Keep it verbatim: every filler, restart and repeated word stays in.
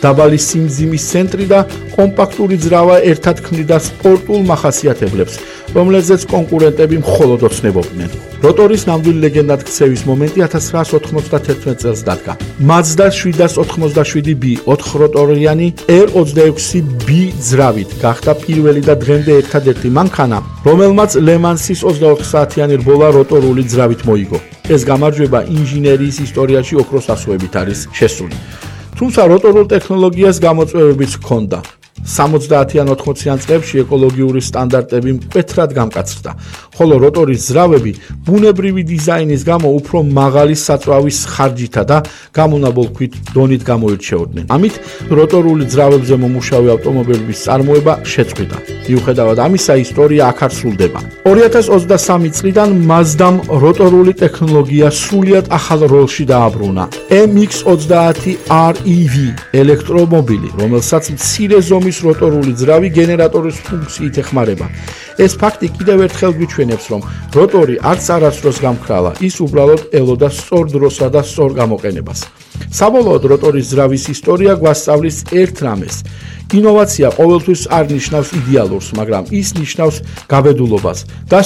დაბალი სიმძიმის ცენტრი და კომპაქტური ძრავა ერთად ქმნიდა სპორტულ მახასიათებლებს, რომელზეც კონკურენტები მხოლოდ ოცნებობდნენ. როტორის ნამდვილი ლეგენდად ქცევის მომენტი ათას ცხრაას ოთხმოცდათერთმეტ წელს დადგა. Mazda შვიდას ოცდაშვიდი B ოთხროტორიანი R ოცდაექვსი B ძრავით გახდა პირველი და დღემდე ერთადერთი მანქანა, რომელმაც ლემანსის ოცდაოთხ საათიანი რბოლა როტორული ძრავით მოიგო. ეს გამარჯვება ინჟინერიის ისტორიაში ოქროს ასოებით არის შესული. თუმცა როტორულ ტექნოლოგიას გამოწვევებიც ჰქონდა. სამოცდაათიან ოთხმოციან წლებში ეკოლოგიური სტანდარტები მკვეთრად გამკაცრდა, ხოლო როტორის ძრავები ბუნებრივი დიზაინის გამო უფრო მაღალი საწვავის ხარჯითა და გამონაბოლ ქვით დონით გამოირჩეოდნენ. ამით როტორული ძრავებზე მომუშავე ავტომობილების წარმოება შეწყვიტა. მიუხედავად ამისა, ისტორია აქ არ სრულდება. ორი ათას ოცდასამი წლიდან Mazda-მ როტორული ტექნოლოგია სრულიად ახალ როლში დააბრუნა. M X ოცდაათი R E V ელექტრომობილი, რომელსაც მცირე ზომის როტორული ძრავი გენერატორის ფუნქციით ეხმარება. ეს ფაქტი კიდევ ერთხელ გვიჩვენებს, რომ როტორი არც არასდროს გამქრალა, ის უბრალოდ ელოდა სწორ დროსა და სწორ გამოყენებას. საბოლოოდ როტორის ძრავის ისტორია გვასწავლის ერთ რამეს. ინოვაცია ყოველთვის არ ნიშნავს იდეალურს, მაგრამ ის ნიშნავს გაბედულობას და